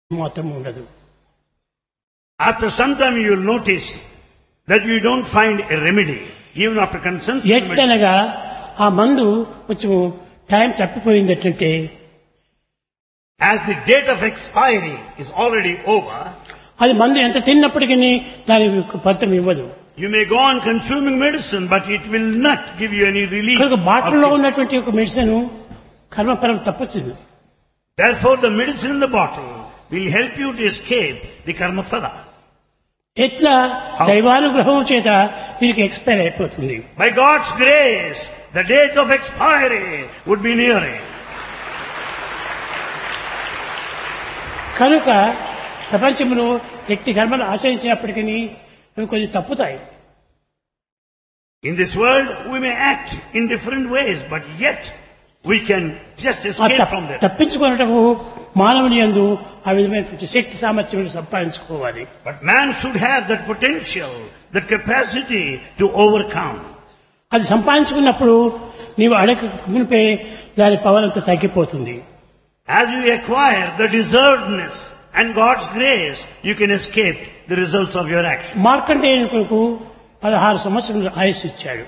మాత్రం ఉండదు. After some time you will notice that you don't find a remedy even after consumption of medicine. ఎట్లనగా ఆ మందు కొంచెం time తప్పిపోయిందంటే As the date of expiry is already over, అది మందు ఎంత తిన్నప్పటికీ దాని ఫలితం ఇవ్వదు. you may go on consuming medicine, but it will not give you any relief. కనుక బాటిల్లో ఉన్నటువంటి ఒక మెడిసిన్ కర్మఫలం తప్పొచ్చింది. Therefore, the medicine in the bottle will help you to escape the karma phala. ఎట్లా దైవానుగ్రహం చేత వీరికి ఎక్స్పైర్ అయిపోతుంది. By God's grace, the date of expiry would be nearing. కనుక ప్రపంచంలో ఎట్టి కర్మలు ఆచరించినప్పటికీ అవి కొంచెం తప్పుతాయి. In this world, we may act in different ways, but yet we can just escape from them. తప్పించుకున్నటకు మానవుని యందు ఆ విధమైనటువంటి శక్తి సామర్థ్యం సంపాదించుకోవాలి. But man should have that potential, that capacity to overcome. అది సంపాదించుకున్నప్పుడు నీవు అడగ మునిపే దాని పవర్ అంతా తగ్గిపోతుంది. As you acquire the deservedness and God's grace, you can escape the results of your action. మార్కండేయునికి 16 సంవత్సరాలు ఆయుష్ ఇచ్చాడు.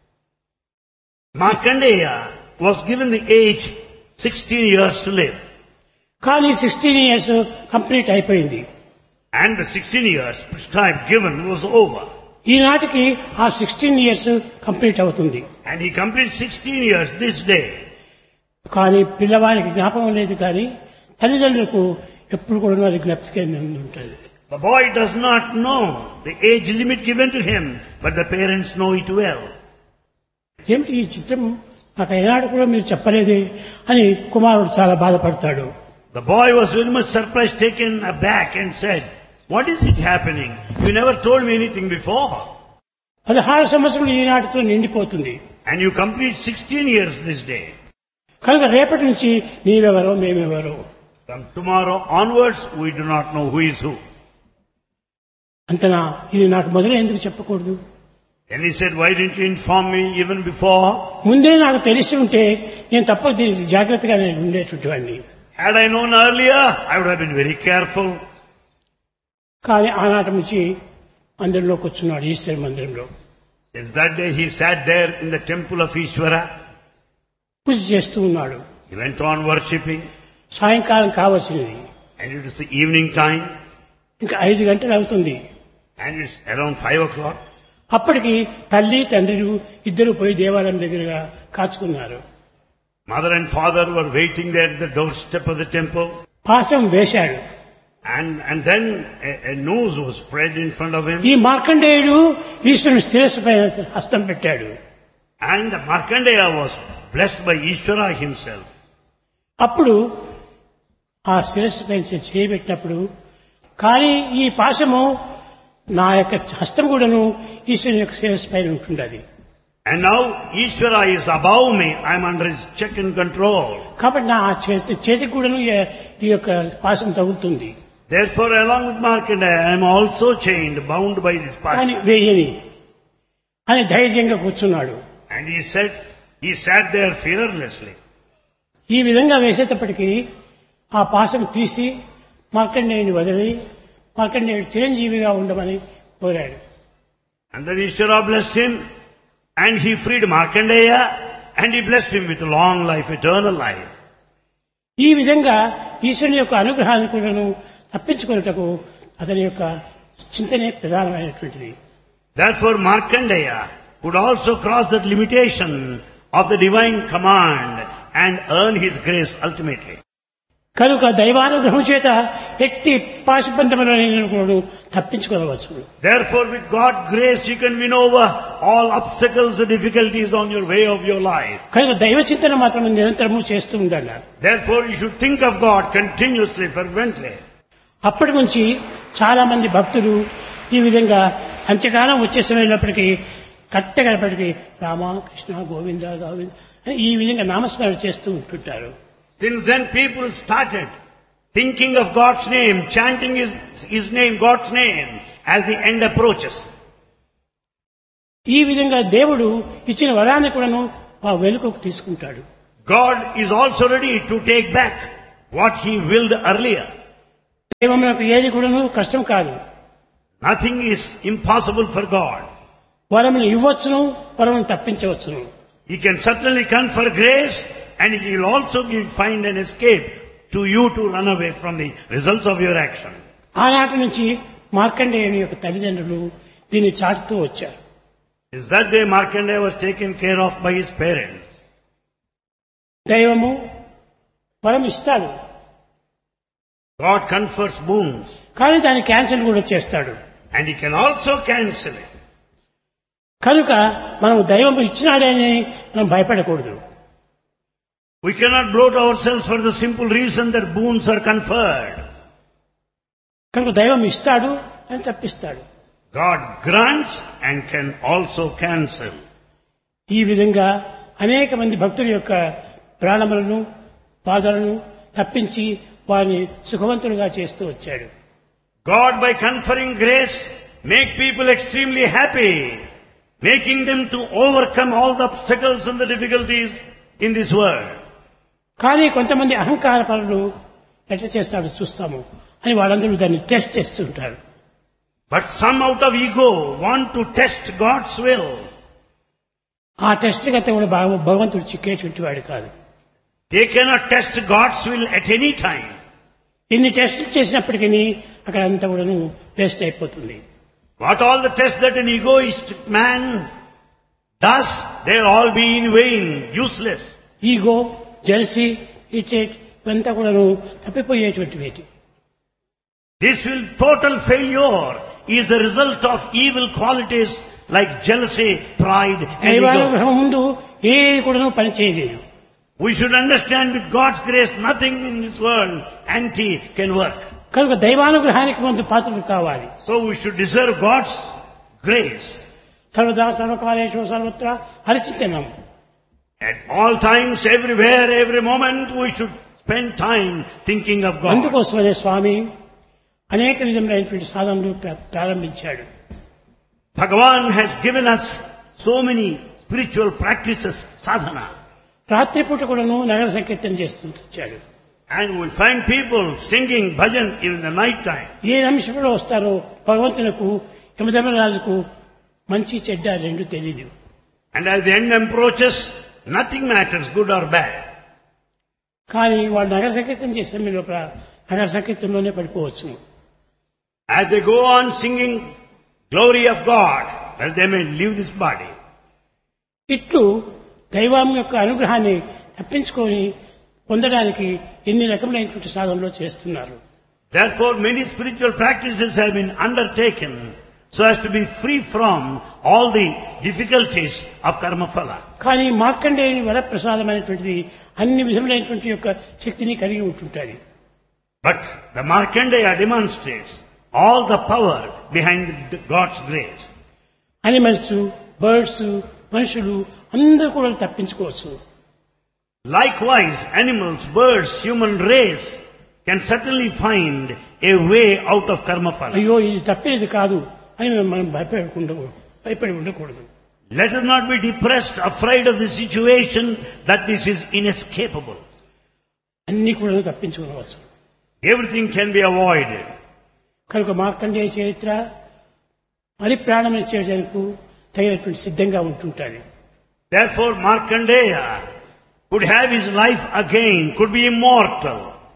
Markandeya was given the age 16 years to live. కానీ 16 ఇయర్స్ కంప్లీట్ అయిపోయింది. And the 16 years prescribed given was over. ఈనాటికి ఆ 16 years complete అవుతుంది. And he completed 16 years this day. కానీ పిల్లవానికి జ్ఞాపకం లేదు, కానీ తల్లిదండ్రులకు ఎప్పుడు కూడా అది జ్ఞప్తిగా ఉంటుంది. The boy does not know the age limit given to him, but the parents know it well. ఏమిటి ఈ చిత్రం నాకు ఏనాడు కూడా మీరు చెప్పలేదే అని కుమారుడు చాలా బాధపడతాడు. The boy was very much surprised, taken aback and said, "What is it happening? You never told me anything before." 16 సంవత్సరాలు ఈనాటితో నిండిపోతుంది. And you complete 16 years this day. కనుక రేపటి నుంచి నీవెవరో మేమెవరో. From tomorrow onwards, we do not know who is who. అంతనా ఇది నాకు మొదలు ఎందుకు చెప్పకూడదు? And he said, "Why didn't you inform me even before?" ముందే నాకు తెలిసి ఉంటే నేను తప్ప దీనికి జాగ్రత్తగా నేను ఉండేటువంటి వాడిని. Had I known earlier, I would have been very careful. కానీ ఆనాటి నుంచి మందిరంలోకి వచ్చున్నాడు, ఈశ్వర మందిరంలో. Since that day, he sat there in the temple of Ishvara. పూజ చేస్తూ ఉన్నాడు. He went on worshipping. సాయంకాలం కావలసినది. And it is the evening time. ఇంకా 5 గంటలు అవుతుంది. And it's around 5 o'clock. అప్పటికి తల్లి తండ్రి ఇద్దరు పోయి దేవాలయం దగ్గరగా కాచుకున్నారు. Mother and father were waiting there at the doorstep of the temple. పాశం వేశాడు. And then a noose was spread in front of him. ఈ మార్కండేయుడు ఈశ్వరుని శిరస్సు పైన హస్తం పెట్టాడు. And Markandeya was blessed by Ishvara himself. అప్పుడు ఆ శిరస్సు పైన చేయబెట్టినప్పుడు కానీ ఈ పాశము నా యొక్క హస్తం కూడాను ఈశ్వరుని యొక్క శిరస్సు పైన ఉంటుండది. And now Ishvara is above me. I am under his check and control. కాబట్టి నా చేతికి కూడాను ఈ యొక్క పాశం తగులుతుంది. Therefore, along with Markandeya, I am also chained, bound by this కానీ passion. వేయని అని ధైర్యంగా కూర్చున్నాడు. And he sat there fearlessly. ఈ విధంగా వేసేటప్పటికీ ఆ పాశం తీసి మార్కండేయుని వదిలి మార్కండేయుడు చిరంజీవిగా ఉండమని కోరాడు. And then Ishvara blessed him, and he freed Markandeya, and he blessed him with long life, eternal life. ఈ విధంగా ఈశ్వరుని యొక్క అనుగ్రహాన్ని కూడాను తప్పించుకున్నటకు అతని యొక్క చింతనే ప్రధానమైనటువంటిది. Therefore, Markandeya could also cross that limitation of the divine command and earn his grace ultimately. కనుక దైవానుగ్రహం చేత ఎట్టి పాశబంధములను తప్పించుకోవచ్చు. Therefore, with God's grace, you can win over all obstacles and difficulties on your way of your life. కనుక దైవ చింతన మాత్రం నిరంతరము చేస్తూ ఉండాలి. Therefore, you should think of God continuously, fervently. అప్పటి నుంచి చాలా మంది భక్తులు ఈ విధంగా అంత్యకాలం వచ్చే సమయంలోప్పటికీ కట్టగలప్పటికీ రామ కృష్ణ గోవింద గోవింద అని ఈ విధంగా నామస్మరణ చేస్తూ ఉంటుంటారు. Since then, people started thinking of God's name, chanting his name, God's name, as the end approaches. ఈ విధంగా దేవుడు ఇచ్చిన వరాన్ని కూడాను ఆ వెనుకకు తీసుకుంటాడు. God is also ready to take back what he willed earlier. దైవమునకు ఏది కూడాను కష్టం కాదు. Nothing is impossible for God. వరమును ఇవ్వచ్చును, వరమును తప్పించవచ్చును. He can certainly confer grace, and He will also find an escape to you to run away from the results of your action. ఆనాటి నుంచి మార్కండేయుని యొక్క తల్లిదండ్రులు దీన్ని చాటుతూ వచ్చారు. Is that day Markandeya was taken care of by his parents. దైవము వరం ఇస్తాడు, God confers boons, కానీ దాన్ని క్యాన్సిల్ కూడా చేస్తాడు. and He can also cancel it. కనుక మనం దైవం ఇచ్చినాడని మనం భయపడకూడదు. We cannot bloat ourselves for the simple reason that boons are conferred. కనుక దైవం ఇస్తాడు అని తప్పిస్తాడు. God grants and can also cancel. ఈ విధంగా అనేక మంది భక్తుల యొక్క ప్రాణములను బాధలను తప్పించి వారిని సుఖవంతులుగా చేస్తూ వచ్చాడు. God, by conferring grace, make people extremely happy, making them to overcome all the obstacles and the difficulties in this world. కానీ కొంతమంది అహంకార పరులు ఎట్లా చేస్తాడో చూస్తాము అని వాళ్ళందరూ దాన్ని టెస్ట్ చేస్తుంటారు. But some out of ego want to test God's will. ఆ టెస్ట్ గత కూడా భగవంతుడు చిక్కేటువంటి వాడు కాదు. They cannot test God's will at any time. ఇన్ని టెస్టులు చేసినప్పటికీ అక్కడ అంతా కూడా వేస్ట్ అయిపోతుంది. What all the tests that an egoistic man does, they'll all be in vain, useless. Ego, jealousy, irritate ఇవంతా కూడా తప్పిపోయేటువంటి వేటి. This will total failure is the result of evil qualities like jealousy, pride and ego. దైవానుగ్రహం ముందు ఏది కూడా పని చేయలేదు. We should understand with God's grace nothing in this world anti can work. కనుక దైవానుగ్రహానికి ముందు పాత్రలు కావాలి. So we should deserve God's grace. సర్వదా సర్వకాలేషు సర్వత్రా హరిచింతనం. At all times, everywhere, every moment, we should spend time thinking of God. అందుకోసమనే స్వామి అనేక విధములైనటువంటి సాధనలు ప్రారంభించాడు. Bhagavan has given us so many spiritual practices, sadhana. రాత్రిపూట కూడాను నగర సంకీర్తన చేస్తూ వచ్చాడు. And we'll find people singing bhajan even in the night time. ఏ నిమిషంలో వస్తారో భగవంతునకు యమధర్మరాజుకు మంచి చెడ్డ రెండు తెలియదు. And as the end approaches, nothing matters, good or bad. కానీ వాళ్ళు నగర సంకీర్తన చేసే లోపల నగర సంకీర్తనలోనే పడిపోవచ్చు. As they go on singing glory of God, well, they may leave this body. ఇట్లు దైవం యొక్క అనుగ్రహాన్ని తప్పించుకొని పొందడానికి ఎన్ని రకములైనటువంటి సాధనలు చేస్తున్నారు. Therefore, many spiritual practices have been undertaken so as to be free from all the difficulties of karma phala. కానీ మార్కండేయుని వరప్రసాదమైనటువంటిది అన్ని విధములైనటువంటి యొక్క శక్తిని కలిగి ఉంటుంటుంది. But the Markandeya demonstrates all the power behind God's grace. Animals, birds, మనుషులు అందరూ కూడా తప్పించుకోవచ్చు. Likewise, animals, birds, human race can certainly find a way out of karma phala. అయ్యో ఇది తప్పేది కాదు అని మనం భయపడి ఉండకూడదు. Let us not be depressed, afraid of the situation that this is inescapable. అన్ని కూడా తప్పించుకోవచ్చు. Everything can be avoided. కనుక మార్కండేయ చరిత్ర మరి ప్రాణం చేయడానికి తగినటువంటి సిద్ధంగా ఉంటుంటాడు. Therefore, Markandeya could have his life again, could be immortal.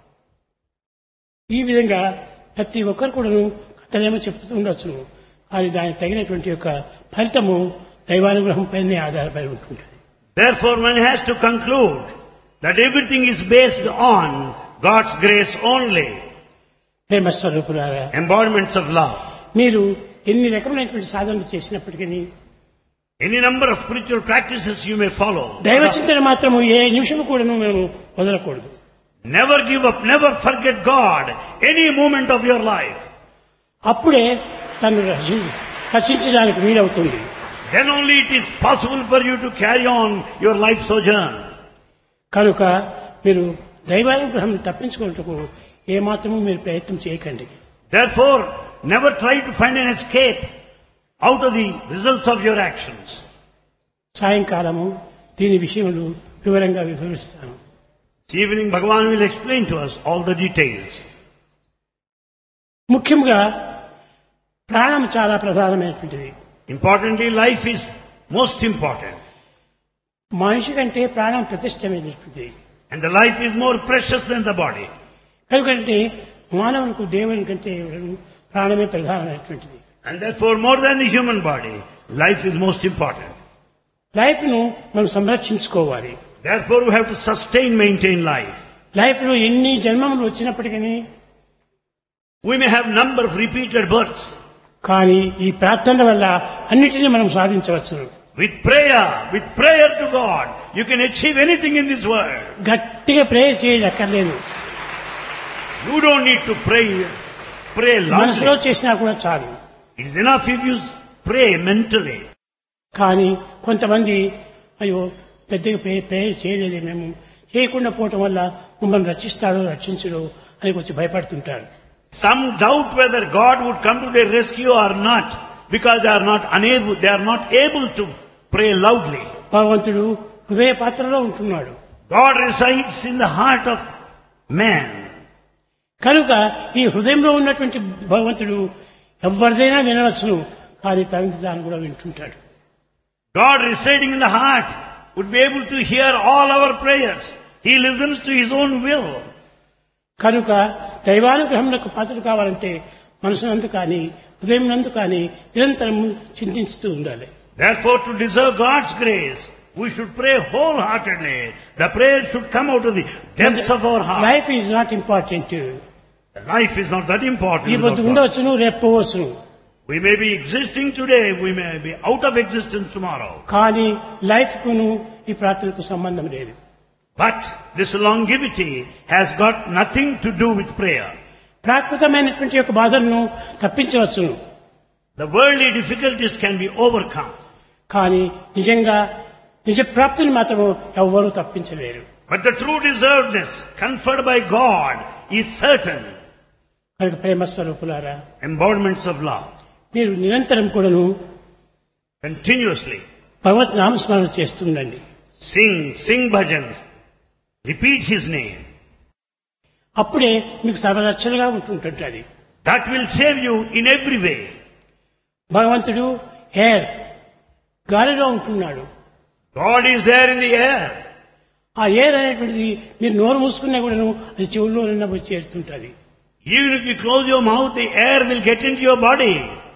ఈ విధంగా ప్రతి ఒక్కరు కూడా కథలేమో చెప్తూ ఉండొచ్చు. కానీ దానికి తగినటువంటి యొక్క ఫలితము దైవానుగ్రహం పైనే ఆధారపడి ఉంటుంది. Therefore, one has to conclude that everything is based on God's grace only. ప్రేమ స్వరూపులారా, Embodiments of love. మీరు ఎన్ని రకములైనటువంటి సాధనలు చేసినప్పటికీ Any number of spiritual practices you may follow. దైవ చింతన మాత్రము ఏ నిమిషము కూడా మేము వదలకూడదు. Never give up, never forget God, any moment of your life. అప్పుడే తను రక్షించడానికి వీలవుతుంది. Then only it is possible for you to carry on your life sojourn. కనుక మీరు దైవానుగ్రహం తప్పించుకోవటకు ఏమాత్రము మీరు ప్రయత్నం చేయకండి. Therefore, never try to find an escape out of the results of your actions. సాయంకాలము దీని విషయములు వివరంగా వివరిస్తాను. This evening, Bhagavan will explain to us all the details. ముఖ్యంగా ప్రాణం చాలా ప్రధానమైనటువంటిది. Importantly, life is most important. మనిషి కంటే ప్రాణం ప్రతిష్టమైనటువంటిది. And the life is more precious than the body. కనుకంటే మానవునికి దేవుని కంటే ప్రాణమే ప్రధానమైనటువంటిది. And therefore, more than the human body, life is most important. Life ను మనం సంరక్షించుకోవాలి. Therefore, we have to sustain, maintain life. Life లో ఎన్ని జన్మములు వచ్చినప్పటికీ We may have number of repeated births. కానీ ఈ ప్రార్థన వల్ల అన్నిటినీ మనం సాధించవచ్చు. With prayer to God, you can achieve anything in this world. గట్టిగా ప్రేయర్ చేయక్కర్లేదు. You don't need to pray మనసులో loudly. చేసినా కూడా చాలు. It is enough if you pray mentally. కానీ కొంతమంది అయ్యో పెద్దగా ప్రేయర్ చేయలేదు, మేము చేయకుండా పోవటం వల్ల మమ్మల్ని రక్షిస్తాడో రక్షించడో అని కొంచెం భయపడుతుంటారు. Some doubt whether God would come to their rescue or not, because they are not able to pray loudly. భగవంతుడు హృదయ పాత్రలో ఉంటున్నాడు. God resides in the heart of man. కనుక ఈ హృదయంలో ఉన్నటువంటి భగవంతుడు ఎవరిదైనా వినవచ్చును, కానీ తనది తాను కూడా వింటుంటాడు. God residing in the heart would be able to hear all our prayers. He listens to His own will. కనుక దైవానుగ్రహములకు పాత్రలు కావాలంటే మనసునందు కానీ హృదయం నందు కానీ నిరంతరం చింతిస్తూ ఉండాలి. Therefore, to deserve God's grace, we should pray wholeheartedly. The prayer should come out of the depths of our heart. Life is not important. Life is not that important. ఈ పొద్దు ఉండవచ్చును, రేపు పోవచ్చును. We may be existing today, we may be out of existence tomorrow. కానీ life కును ఈ ప్రార్థనకు సంబంధం లేదు. But this longevity has got nothing to do with prayer. ప్రాకృతమైనటువంటి యొక్క బాధలను తప్పించవచ్చును, The worldly difficulties can be overcome. కానీ నిజంగా నిజ ప్రాప్తిని మాత్రము ఎవ్వరూ తప్పించలేరు. But the true deservedness conferred by God is certain. కనుక ప్రేమ స్వరూపులారా, Embodiments of love. మీరు నిరంతరం కూడాను Continuously భగవత్ నామస్మరణ చేస్తుండండి. sing bhajans. Repeat His name. అప్పుడే మీకు సర్వరక్షలుగా ఉంటుంటుంది. That will save you in every way. భగవంతుడు ఎయిర్ గాలిలో ఉంటున్నాడు. God is there in the air. ఆ ఎయిర్ అనేటువంటిది మీరు నోరు మూసుకున్నా కూడాను అది చెవుల్లో నిన్న పోయి చేరుతుంటుంది. Even if you close your mouth, the air will get into your body.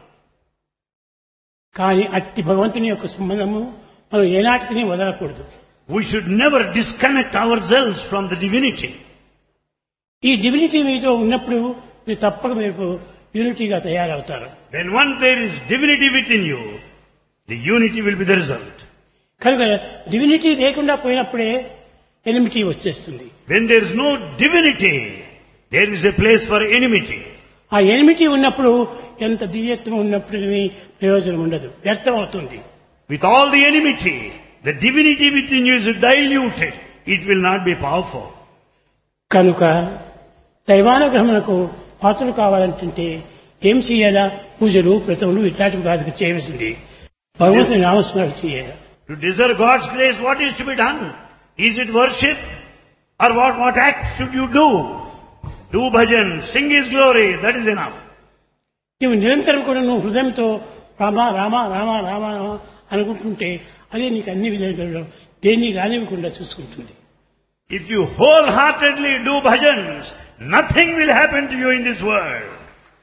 కానీ అట్టి భగవంతుని యొక్క సంబంధము మనం ఏనాటికి వదలకూడదు. We should never disconnect ourselves from the divinity. ఈ డివినిటీ మీతో ఉన్నప్పుడు మీరు తప్పక మీరు యూనిటీగా తయారవుతారు. When once there is divinity within you, the unity will be the result. కనుక డివినిటీ లేకుండా పోయినప్పుడే ఎనిమిటీ వచ్చేస్తుంది. When there is no divinity, there is a place for enmity. ఆ ఎనిమిటీ ఉన్నప్పుడు ఎంత దివ్యత్వం ఉన్నప్పటికీ ప్రయోజనం ఉండదు, వ్యర్థం అవుతుంది. With all the enmity, the divinity within you is diluted. It will not be powerful. కనుక దైవానుగ్రహమునకు పాత్రలు కావాలంటే ఏం చేయాలా? పూజలు, వ్రతములు ఇట్లాంటివి కాదు చేయవలసింది. భగవంతుని నామస్మరణ చేయాలి. To deserve God's grace, what is to be done? Is it worship? Or what act should you do? Do bhajan, sing His glory, that is enough. నువ్వు నిరంతరం కూడా నువ్వు హృదయంతో రామ రామ రామ రామ రామ అనుకుంటుంటే అదే నీకు అన్ని విధాలుగా దేన్ని కానివ్వకుండా చూసుకుంటుంది. If you wholeheartedly do bhajans, nothing will happen to you in this world.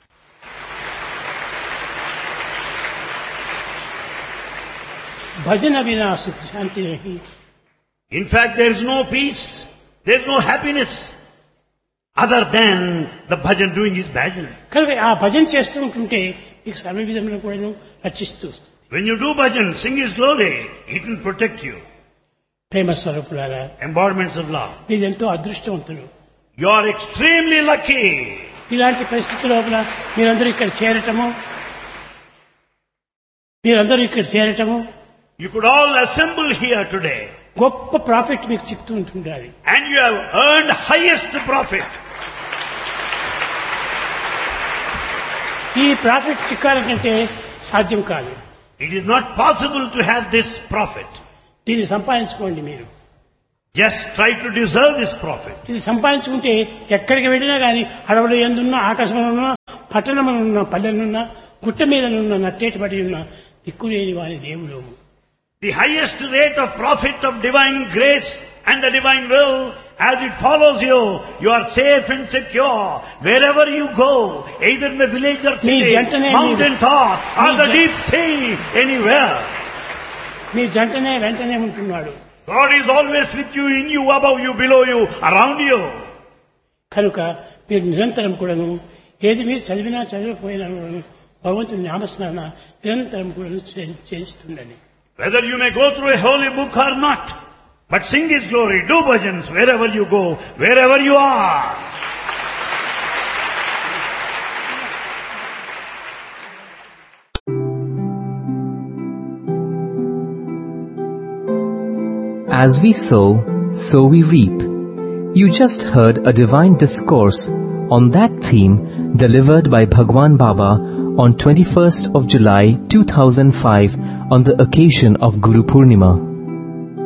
భజన వినా సుఖ శాంతి నహి. In fact, there is no peace, there is no happiness other than the bhajan, doing his bhajan. కనుక ఆ భజన చేస్తూ ఉంటుంటే నీకు సర్వ విధంగా కూడా రక్షిస్తూ వస్తుంది. When you do bhajan, sing His glory, it will protect you. ప్రేమ స్వరూపులారా, Embodiments of love. మీరెంతో అదృష్టవంతులు. You are extremely lucky. ఇలాంటి పరిస్థితి లోపల మీరందరూ ఇక్కడ చేరటము You could all assemble here today. గొప్ప ప్రాఫిట్ మీకు చిక్తూ ఉంటుండాలి. And you have earned highest profit. ఈ ప్రాఫిట్ చిక్కాలంటే సాధ్యం కాదు. It is not possible to have this profit. దీన్ని సంపాదించుకోండి. మీరు Just try to deserve this profit. ఇది సంపాదించుకుంటే ఎక్కడికి వెళ్ళినా కానీ అడవులు ఎందున్నా ఆకాశంలో ఉన్నా పట్టణమునున్న పల్లెనున్న గుట్ట మీదనున్న నట్టేటబడి ఉన్న దిక్కులేని వారి దేవుడు. The highest rate of profit of divine grace and the divine will, as it follows you, you are safe and secure wherever you go, either in the village or city, mountain top or the deep sea, anywhere. మీ జంటనే వెంటనే ఉంటున్నాడు. God is always with you, in you, above you, below you, around you. కనుక మీరు నిరంతరం కూడాను ఏది మీరు చదివినా చదవకపోయినా కూడాను భగవంతుని నామస్మరణ నిరంతరం కూడా చేస్తుందని. Whether you may go through a holy book or not, but sing His glory, do bhajans wherever you go, wherever you are. As we sow, so we reap. You just heard a divine discourse on that theme delivered by Bhagwan Baba on 21st of July 2005 on the occasion of Guru Purnima.